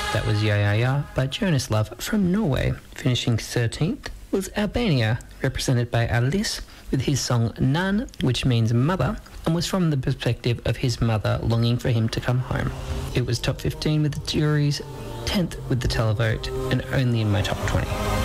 That was Ya Ya Ya by Jonas Love from Norway. Finishing 13th was Albania, represented by Alice, with his song Nan, which means mother, and was from the perspective of his mother longing for him to come home. It was top 15 with the juries, 10th with the televote, and only in my top 20.